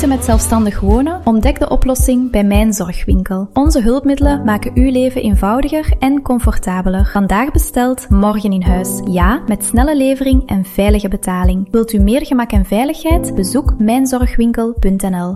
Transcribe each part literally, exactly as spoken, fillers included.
Moeite met zelfstandig wonen? Ontdek de oplossing bij Mijn Zorgwinkel. Onze hulpmiddelen maken uw leven eenvoudiger en comfortabeler. Vandaag besteld, morgen in huis. Ja, met snelle levering en veilige betaling. Wilt u meer gemak en veiligheid? Bezoek mijn zorgwinkel punt n l.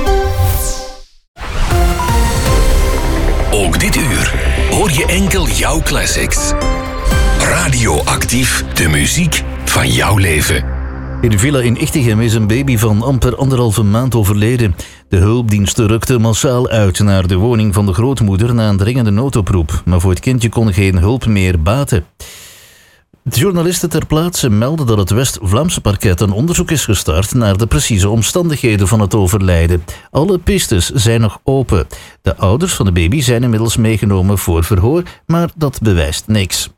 Ook dit uur hoor je enkel jouw classics. Radioactief, de muziek van jouw leven. In de villa in Ichtegem is een baby van amper anderhalve maand overleden. De hulpdiensten rukten massaal uit naar de woning van de grootmoeder na een dringende noodoproep. Maar voor het kindje kon geen hulp meer baten. De journalisten ter plaatse melden dat het West-Vlaamse parket een onderzoek is gestart naar de precieze omstandigheden van het overlijden. Alle pistes zijn nog open. De ouders van de baby zijn inmiddels meegenomen voor verhoor, maar dat bewijst niks.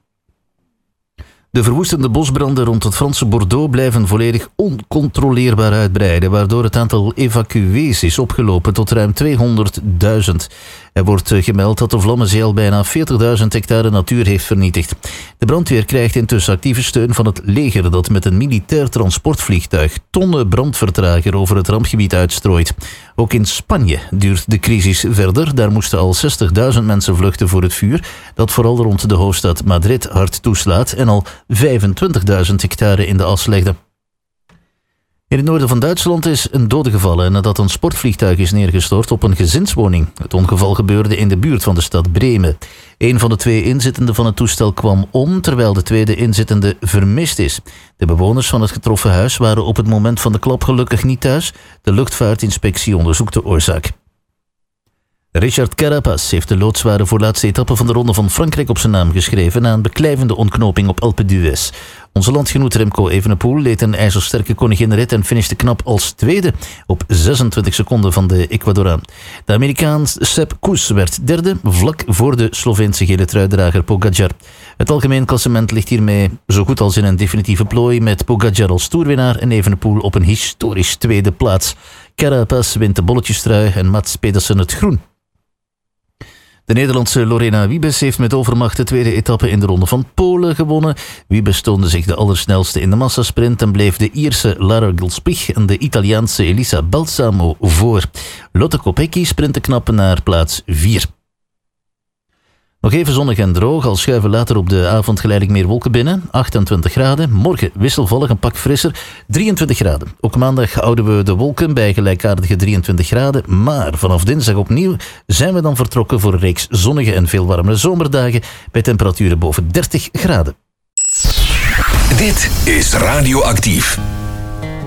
De verwoestende bosbranden rond het Franse Bordeaux blijven volledig oncontroleerbaar uitbreiden, waardoor het aantal evacuees is opgelopen tot ruim tweehonderdduizend. Er wordt gemeld dat de vlammenzeil al bijna veertigduizend hectare natuur heeft vernietigd. De brandweer krijgt intussen actieve steun van het leger dat met een militair transportvliegtuig tonnen brandvertrager over het rampgebied uitstrooit. Ook in Spanje duurt de crisis verder. Daar moesten al zestigduizend mensen vluchten voor het vuur, dat vooral rond de hoofdstad Madrid hard toeslaat en al vijfentwintigduizend hectare in de as legde. In het noorden van Duitsland is een dode gevallen nadat een sportvliegtuig is neergestort op een gezinswoning. Het ongeval gebeurde in de buurt van de stad Bremen. Een van de twee inzittenden van het toestel kwam om, terwijl de tweede inzittende vermist is. De bewoners van het getroffen huis waren op het moment van de klap gelukkig niet thuis. De luchtvaartinspectie onderzoekt de oorzaak. Richard Carapaz heeft de loodzware voorlaatste etappe van de Ronde van Frankrijk op zijn naam geschreven na een beklijvende ontknoping op Alpe d'Huez. Onze landgenoot Remco Evenepoel leed een ijzersterke koninginrit en finishte knap als tweede op zesentwintig seconden van de Ecuadoraan. De Amerikaan Sepp Kuss werd derde, vlak voor de Sloveense gele truidrager Pogačar. Het algemeen klassement ligt hiermee zo goed als in een definitieve plooi met Pogačar als toerwinnaar en Evenepoel op een historisch tweede plaats. Carapaz wint de bolletjestrui en Mats Pedersen het groen. De Nederlandse Lorena Wiebes heeft met overmacht de tweede etappe in de Ronde van Polen gewonnen. Wiebes toonde zich de allersnelste in de massasprint en bleef de Ierse Lara Gulspich en de Italiaanse Elisa Balsamo voor. Lotte Kopecky sprintte knap naar plaats vier. Nog even zonnig en droog, al schuiven later op de avond geleidelijk meer wolken binnen. achtentwintig graden. Morgen wisselvallig, een pak frisser. drieëntwintig graden. Ook maandag houden we de wolken bij gelijkaardige drieëntwintig graden. Maar vanaf dinsdag opnieuw zijn we dan vertrokken voor een reeks zonnige en veel warmere zomerdagen bij temperaturen boven dertig graden. Dit is Radioactief.